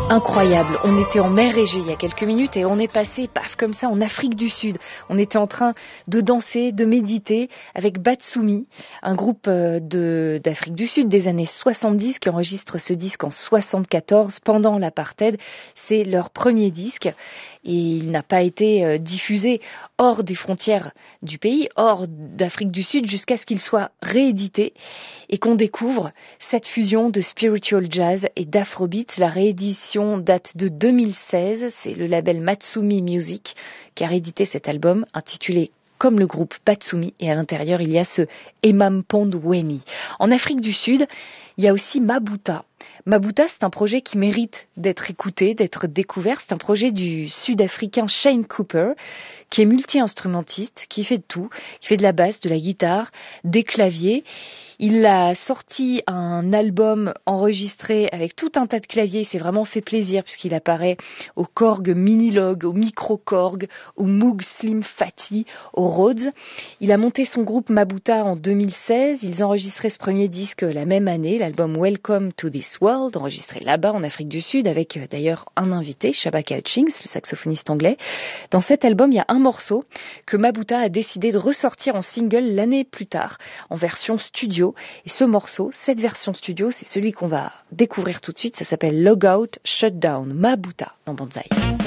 Incroyable, on était en mer Égée il y a quelques minutes et on est passé, paf, comme ça, en Afrique du Sud. On était en train de danser, de méditer avec Batsumi, un groupe d'Afrique du Sud des années 70 qui enregistre ce disque en 74 pendant l'apartheid. C'est leur premier disque et il n'a pas été diffusé hors des frontières du pays, hors d'Afrique du Sud, jusqu'à ce qu'il soit réédité et qu'on découvre cette fusion de spiritual jazz et d'afrobeat. La réédition date de 2016, c'est le label Matsumi Music qui a réédité cet album intitulé comme le groupe Batsumi, et à l'intérieur il y a ce Emampondweni. En Afrique du Sud, il y a aussi Mabuta. Mabuta, c'est un projet qui mérite d'être écouté, d'être découvert. C'est un projet du Sud-Africain Shane Cooper, qui est multi-instrumentiste, qui fait de tout, qui fait de la basse, de la guitare, des claviers. Il a sorti un album enregistré avec tout un tas de claviers. Il s'est vraiment fait plaisir puisqu'il apparaît au Korg Minilog, au Micro Korg, au Moog Slim Fati, au Rhodes. Il a monté son groupe Mabuta en 2016. Ils enregistraient ce premier disque la même année, l'album Welcome to This World, enregistré là-bas en Afrique du Sud avec d'ailleurs un invité, Shabaka Hutchings, le saxophoniste anglais. Dans cet album, il y a un morceau que Mabuta a décidé de ressortir en single l'année plus tard, en version studio. Et ce morceau, cette version studio, c'est celui qu'on va découvrir tout de suite. Ça s'appelle Logout Shutdown, Mabuta dans Banzai.